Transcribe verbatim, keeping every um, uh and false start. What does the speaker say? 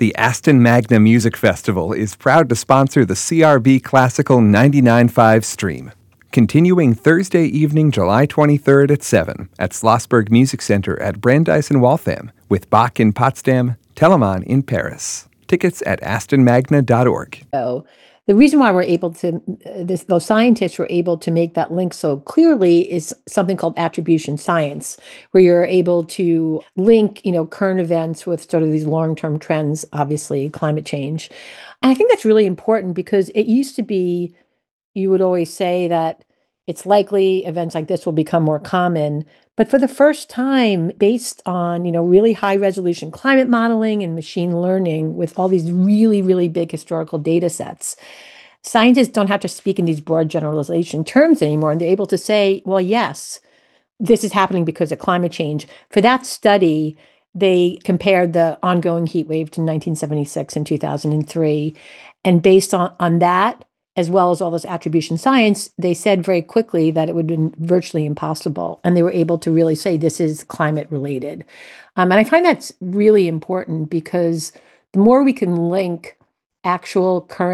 The Aston Magna Music Festival is proud to sponsor the C R B Classical ninety-nine point five stream. Continuing Thursday evening, July twenty-third at seven at Schlossberg Music Center at Brandeis in Waltham, with Bach in Potsdam, Telemann in Paris. Tickets at aston magna dot org. So the reason why we're able to, uh, this, those scientists were able to make that link so clearly is something called attribution science, where you're able to link, you know, current events with sort of these long-term trends, obviously climate change. And I think that's really important because it used to be, you would always say that it's likely events like this will become more common. But for the first time, based on, you know, really high resolution climate modeling and machine learning with all these really, really big historical data sets, scientists don't have to speak in these broad generalization terms anymore. And they're able to say, well, yes, this is happening because of climate change. For that study, they compared the ongoing heat wave to nineteen seventy-six and two thousand three. And based on, on that, as well as all this attribution science, they said very quickly that it would have been virtually impossible. And they were able to really say this is climate related. Um, and I find that's really important because the more we can link actual current